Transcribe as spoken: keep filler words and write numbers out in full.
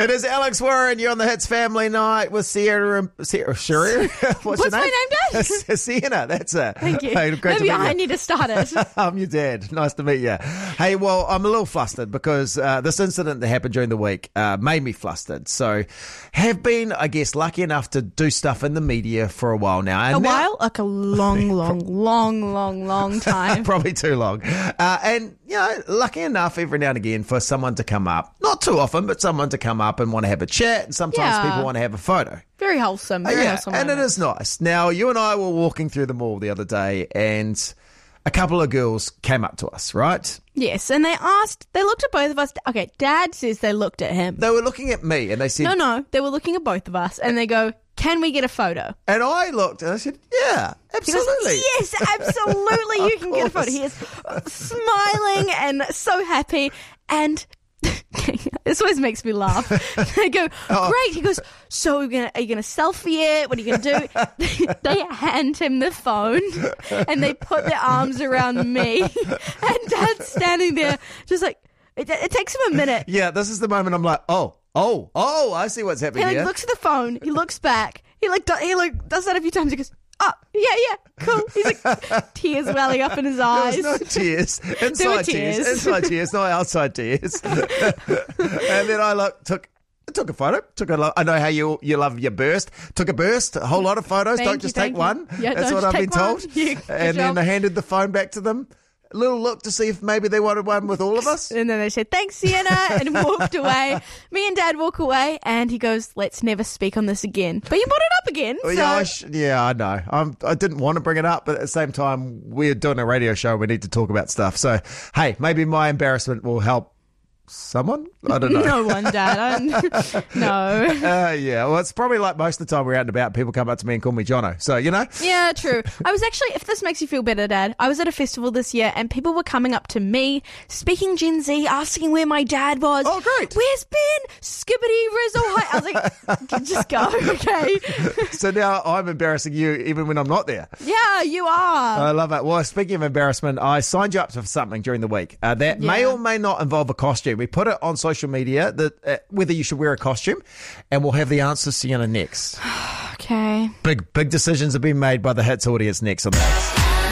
It is Alex Warren. You're on the Hits Family Night with Sierra and Sierra. Sierra? What's, What's your name? my name, Dad? Sienna. That's it. Thank you. Hey, great Maybe to meet I you. need to start it. I'm your dad. Nice to meet you. Hey, well, I'm a little flustered because uh, this incident that happened during the week uh, made me flustered. So, have been, I guess, lucky enough to do stuff in the media for a while now. And A now, while? Like a long, long, long, long, long time. Probably too long. Uh, and, you know, lucky enough every now and again for someone to come up, not too often, but someone to come up and want to have a chat. And sometimes Yeah. people want to have a photo. Very wholesome. Very yeah, wholesome. and it moment. is nice. Now, you and I were walking through the mall the other day and a couple of girls came up to us, right? Yes, and they asked, they looked at both of us. Okay, Dad says they looked at him. They were looking at me and they said... No, no, they were looking at both of us and they go, can we get a photo? And I looked and I said, yeah, He goes, absolutely. yes, absolutely, you can get a photo. He is smiling and so happy. And this always makes me laugh. They go, great. He goes, so we're gonna, are you going to selfie it? What are you going to do? They hand him the phone and they put their arms around me. And Dad's standing there just like, it, it takes him a minute. Yeah, this is the moment I'm like, oh, oh, oh, I see what's He happening like here. looks at the phone. He looks back. He like do, he like does that a few times. He goes, oh yeah, yeah, cool. He's like tears welling up in his eyes. There was no tears. Inside were tears. tears. Inside tears, not outside tears. And then I look, took took a photo. Took a lo- I know how you you love your burst. Took a burst, a whole lot of photos. Thank don't you, just thank take you. one. Yeah, That's don't what I've take been one. told. Yeah, good and then job. I handed the phone back to them. A little look to see if maybe they wanted one with all of us. And then they said, thanks, Sienna, and walked away. Me and Dad walk away, and he goes, let's never speak on this again. But you brought it up again. Well, So. yeah, I sh- yeah, I know. I'm, I didn't want to bring it up, but at the same time, we're doing a radio show. We need to talk about stuff. So, hey, maybe my embarrassment will help someone. I don't know. No one, Dad. I'm, no. Uh, yeah, well, it's probably like most of the time we're out and about, people come up to me and call me Jono. So, you know. Yeah, true. I was actually, if this makes you feel better, Dad, I was at a festival this year and people were coming up to me, speaking Gen Z, asking where my dad was. Oh, great. Where's Ben? Skibbity Rizzle. Hi. I was like, just go, okay? So now I'm embarrassing you even when I'm not there. Yeah, you are. I love it. Well, speaking of embarrassment, I signed you up for something during the week uh, that may Yeah. or may not involve a costume. We put it on social media that uh, whether you should wear a costume, and we'll have the answers to Sienna next. Okay. Big, big decisions have been made by the Hits audience next on that.